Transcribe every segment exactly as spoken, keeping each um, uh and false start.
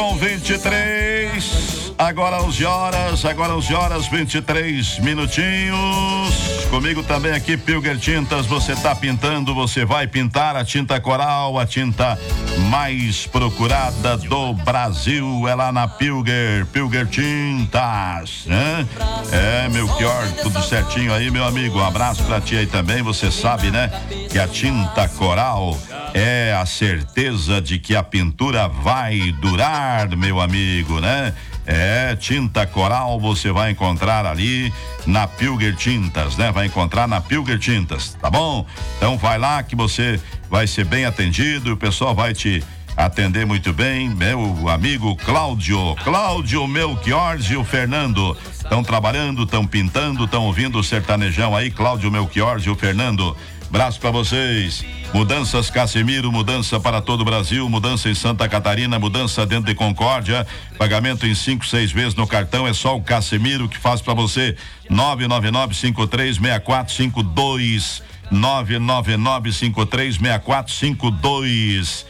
vinte e três, agora onze horas, agora onze horas, vinte e três minutinhos. Comigo também aqui, Pilger Tintas. Você tá pintando, você vai pintar a tinta Coral, a tinta mais procurada do Brasil. É lá na Pilger, Pilger Tintas, né? É, Melchior, tudo certinho aí, meu amigo. Um abraço pra ti aí também. Você sabe, né, que a tinta Coral é a certeza de que a pintura vai durar, meu amigo, né? É, tinta Coral você vai encontrar ali na Pilger Tintas, né? Vai encontrar na Pilger Tintas, tá bom? Então vai lá que você vai ser bem atendido, o pessoal vai te atender muito bem. Meu amigo Cláudio, Cláudio Melchior e o Fernando estão trabalhando, estão pintando, estão ouvindo o sertanejão aí. Cláudio Melchior e o Fernando, abraço pra vocês. Mudanças Casemiro, mudança para todo o Brasil, mudança em Santa Catarina, mudança dentro de Concórdia, pagamento em cinco, seis vezes no cartão, é só o Casemiro que faz para você. nove nove nove cinco três seis quatro cinco dois, nove nove nove cinco três seis quatro cinco dois.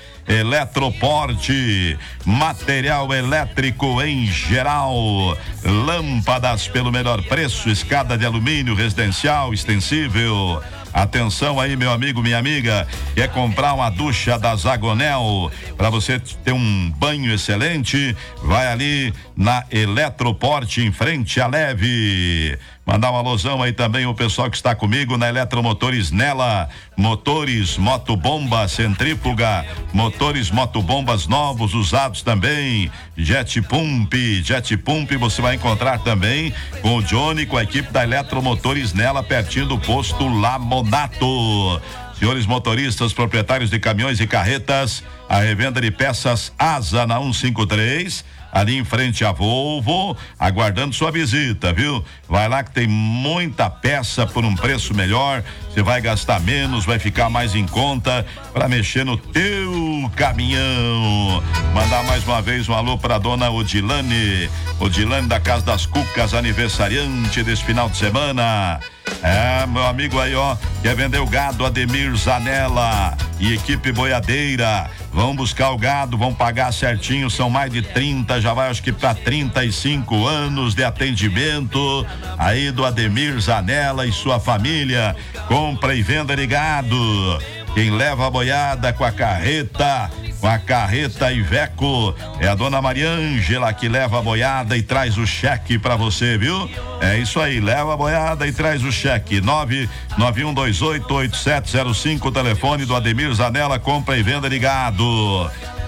Eletroporte, material elétrico em geral, lâmpadas pelo melhor preço, escada de alumínio residencial, extensível. Atenção aí, meu amigo, minha amiga, quer comprar uma ducha da Zagonel para você ter um banho excelente? Vai ali na Eletroporte, em frente à Leve. Mandar um alusão aí também o pessoal que está comigo na Eletromotores Nela, motores, motobomba, centrífuga, motores, motobombas novos, usados também, Jet Pump, Jet Pump você vai encontrar também com o Johnny, com a equipe da Eletromotores Nela, pertinho do posto Lamonato. Senhores motoristas, proprietários de caminhões e carretas, a revenda de peças Asa na cento e cinquenta e três, ali em frente à Volvo, aguardando sua visita, viu? Vai lá que tem muita peça por um preço melhor, você vai gastar menos, vai ficar mais em conta para mexer no teu caminhão. Mandar mais uma vez um alô para dona Odilane, Odilane da Casa das Cucas, aniversariante desse final de semana. É, meu amigo aí, ó, quer vender o gado, Ademir Zanella e equipe boiadeira, vão buscar o gado, vão pagar certinho, são mais de trinta, já vai acho que para trinta e cinco anos de atendimento aí do Ademir Zanella e sua família, compra e venda de gado. Quem leva a boiada com a carreta, com a carreta Iveco, é a dona Mariângela que leva a boiada e traz o cheque pra você, viu? É isso aí, leva a boiada e traz o cheque. nove nove um dois oito oito sete zero cinco, o telefone do Ademir Zanella, compra e venda de gado.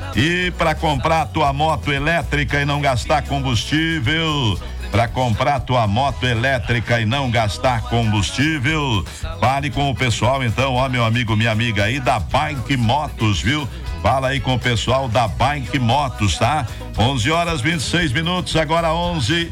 E para comprar tua moto elétrica e não gastar combustível, para comprar tua moto elétrica e não gastar combustível, fale com o pessoal então, ó, meu amigo, minha amiga aí da Bike Motos, viu? Fala aí com o pessoal da Bike Motos, tá? onze horas vinte e seis minutos, agora onze